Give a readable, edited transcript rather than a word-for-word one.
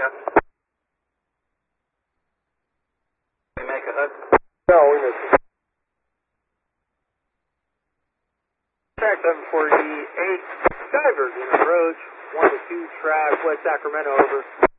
shot. We make a hook. No, we missed it. Track 748, divers in approach, 1 to 2 track, West Sacramento, over.